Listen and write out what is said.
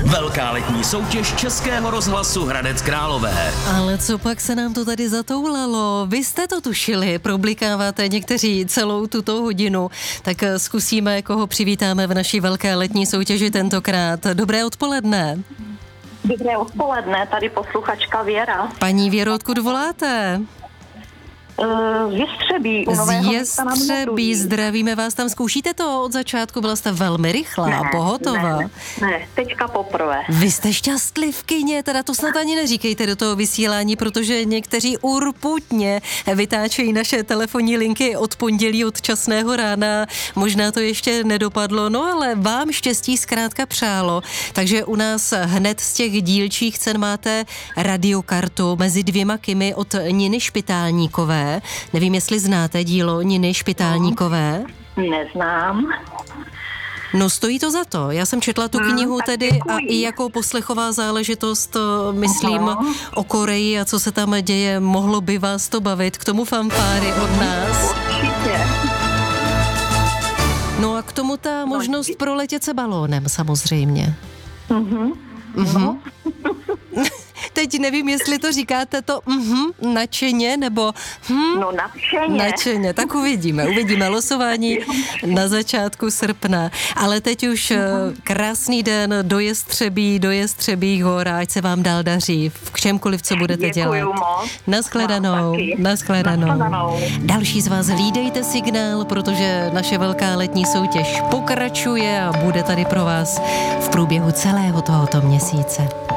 Velká letní soutěž Českého rozhlasu Hradec Králové. Ale co pak se nám to tady zatoulalo? Vy jste to tušili, problikáváte někteří celou tuto hodinu. Tak zkusíme, koho přivítáme v naší velké letní soutěži tentokrát. Dobré odpoledne. Dobré odpoledne, tady posluchačka Věra. Paní Věro, odkud voláte? Z Jestřebí, u Nového Města nad Jestřebí, zdravíme vás tam. Zkoušíte to od začátku? Byla jste velmi rychlá, pohotová. Ne, teďka poprvé. Vy jste šťastlivkyně, teda to snad ani neříkejte do toho vysílání, protože někteří urputně vytáčejí naše telefonní linky od pondělí od časného rána. Možná to ještě nedopadlo, no ale vám štěstí zkrátka přálo. Takže u nás hned z těch dílčích cen máte radiokartu mezi dvěma Kimi od Niny Špitálníkové. Nevím, jestli znáte dílo Niny Špitálníkové. Neznám. No stojí to za to. Já jsem četla tu knihu tedy děkuji. A i jako poslechová záležitost, myslím o Koreji a co se tam děje, mohlo by vás to bavit. K tomu fanfáry od nás. Určitě. No a k tomu ta možnost proletět se balónem samozřejmě. No. Teď nevím, jestli to říkáte to nadšeně, nebo No nadšeně. nadšeně. Tak uvidíme losování na začátku srpna. Ale teď už krásný den do Jestřebí hor, ať se vám dál daří v čemkoliv, co budete dělat. Děkuju moc. Naschledanou. Další z vás hlídejte signál, protože naše velká letní soutěž pokračuje a bude tady pro vás v průběhu celého tohoto měsíce.